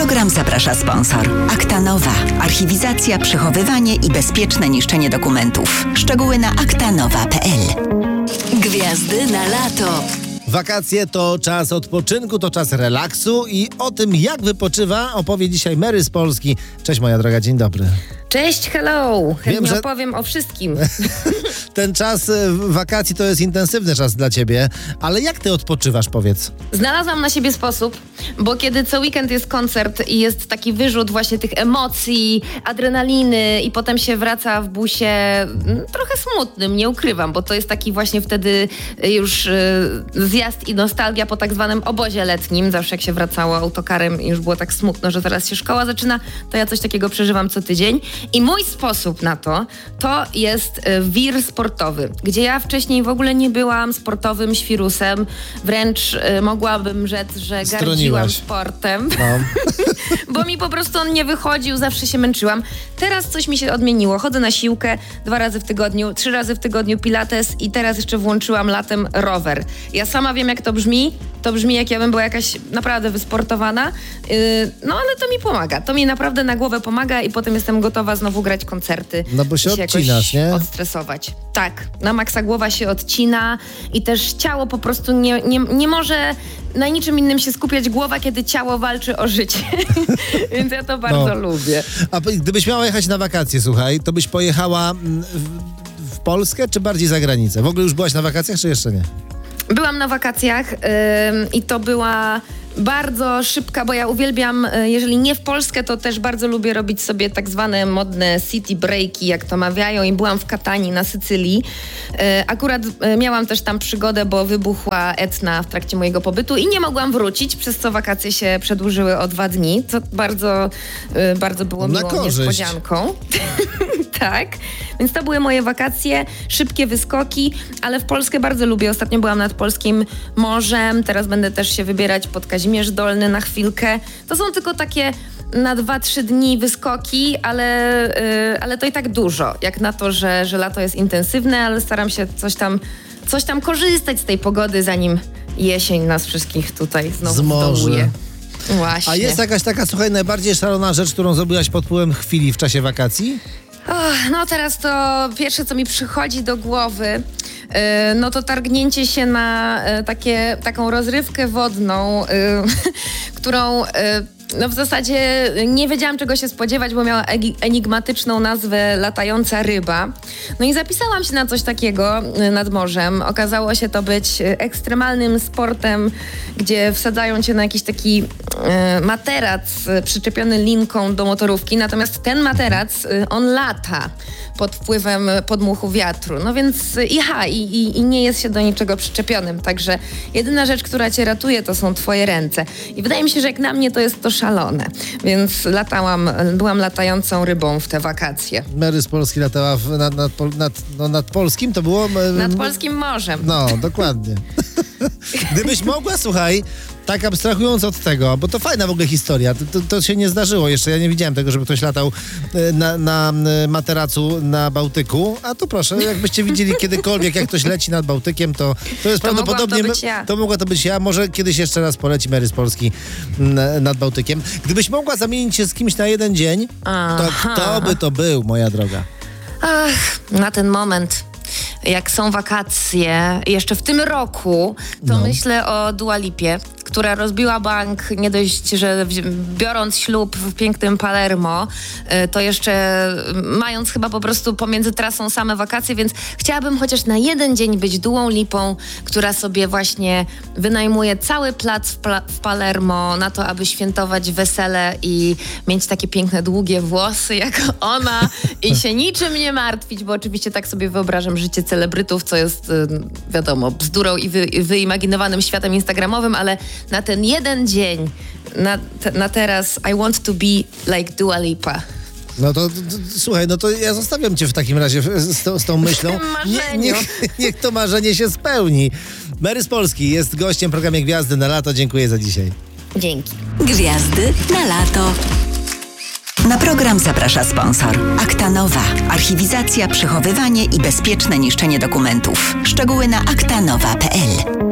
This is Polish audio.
program zaprasza sponsor. Aktanowa. Archiwizacja, przechowywanie i bezpieczne niszczenie dokumentów. Szczegóły na aktanowa.pl. Gwiazdy na lato. Wakacje to czas odpoczynku, to czas relaksu i o tym, jak wypoczywa, opowie dzisiaj Mary z Polski. Cześć moja droga, dzień dobry. Cześć, hello! Chętnie że opowiem o wszystkim. Ten czas wakacji to jest intensywny czas dla ciebie, ale jak ty odpoczywasz, powiedz? Znalazłam na siebie sposób, bo kiedy co weekend jest koncert i jest taki wyrzut właśnie tych emocji, adrenaliny i potem się wraca w busie trochę smutnym, nie ukrywam, bo to jest taki właśnie wtedy już zjazd i nostalgia po tak zwanym obozie letnim. Zawsze jak się wracało autokarem i już było tak smutno, że zaraz się szkoła zaczyna, to ja coś takiego przeżywam co tydzień. I mój sposób na to jest wir sportowy, gdzie ja wcześniej w ogóle nie byłam sportowym świrusem, wręcz mogłabym rzec, że gardziłam sportem, bo mi po prostu on nie wychodził, zawsze się męczyłam. Teraz coś mi się odmieniło, chodzę na siłkę 2 razy w tygodniu, 3 razy w tygodniu pilates i teraz jeszcze włączyłam latem rower. Ja sama wiem, jak to brzmi jak ja bym była jakaś naprawdę wysportowana, no ale to mi pomaga, to mi naprawdę na głowę pomaga i potem jestem gotowa znowu grać koncerty. No bo się odcinasz, nie? Odstresować. Tak, na maksa głowa się odcina i też ciało po prostu nie może na niczym innym się skupiać głowa, kiedy ciało walczy o życie. Więc ja to bardzo lubię. A gdybyś miała jechać na wakacje, słuchaj, to byś pojechała w Polskę czy bardziej za granicę? W ogóle już byłaś na wakacjach, czy jeszcze nie? Byłam na wakacjach i to była bardzo szybka, bo ja uwielbiam, jeżeli nie w Polskę, to też bardzo lubię robić sobie tak zwane modne city breaki, jak to mawiają, i byłam w Katanii na Sycylii. Akurat miałam też tam przygodę, bo wybuchła Etna w trakcie mojego pobytu i nie mogłam wrócić, przez co wakacje się przedłużyły o 2 dni, co bardzo było miłą niespodzianką. Tak, więc to były moje wakacje, szybkie wyskoki, ale w Polskę bardzo lubię. Ostatnio byłam nad polskim morzem, teraz będę też się wybierać pod Kazimierz Dolny na chwilkę. To są tylko takie na 2-3 dni wyskoki, ale to i tak dużo, jak na to, że lato jest intensywne, ale staram się coś tam korzystać z tej pogody, zanim jesień nas wszystkich tutaj znowu zdołuje. Właśnie. A jest jakaś taka, słuchaj, najbardziej szalona rzecz, którą zrobiłaś pod wpływem chwili w czasie wakacji? No teraz to pierwsze, co mi przychodzi do głowy, no to targnięcie się na taką rozrywkę wodną, którą no w zasadzie nie wiedziałam, czego się spodziewać, bo miała enigmatyczną nazwę latająca ryba. No i zapisałam się na coś takiego nad morzem. Okazało się to być ekstremalnym sportem, gdzie wsadzają cię na jakiś taki materac przyczepiony linką do motorówki. Natomiast ten materac, on lata pod wpływem podmuchu wiatru. No więc i nie jest się do niczego przyczepionym. Także jedyna rzecz, która cię ratuje, to są twoje ręce. I wydaje mi się, że jak na mnie to jest to szalone. Więc byłam latającą rybą w te wakacje. Mary z Polski latała nad polskim, to było? Nad polskim morzem. No, dokładnie. Gdybyś mogła, słuchaj, tak abstrahując od tego, bo to fajna w ogóle historia, to się nie zdarzyło jeszcze, ja nie widziałem tego, żeby ktoś latał na materacu na Bałtyku, a tu proszę, jakbyście widzieli kiedykolwiek, jak ktoś leci nad Bałtykiem, to jest prawdopodobnie... To mogła to być ja, może kiedyś jeszcze raz poleci Mary z Polski nad Bałtykiem. Gdybyś mogła zamienić się z kimś na 1 dzień, to kto by to był, moja droga? Na ten moment... Jak są wakacje, jeszcze w tym roku, to myślę o Dua Lipie, która rozbiła bank nie dość, że biorąc ślub w pięknym Palermo, to jeszcze mając chyba po prostu pomiędzy trasą same wakacje, więc chciałabym chociaż na 1 dzień być Duą Lipą, która sobie właśnie wynajmuje cały plac w Palermo na to, aby świętować wesele i mieć takie piękne, długie włosy jak ona i się niczym nie martwić, bo oczywiście tak sobie wyobrażam życie celebrytów, co jest wiadomo, bzdurą i wyimaginowanym światem instagramowym, ale na ten 1 dzień, na teraz I want to be like Dua Lipa. No to słuchaj, no to ja zostawiam cię w takim razie z tą myślą. Niech to marzenie się spełni. Mary z Polski jest gościem w programie Gwiazdy na lato. Dziękuję za dzisiaj. Dzięki. Gwiazdy na lato. Na program zaprasza sponsor. Aktanowa. Archiwizacja, przechowywanie i bezpieczne niszczenie dokumentów. Szczegóły na aktanowa.pl.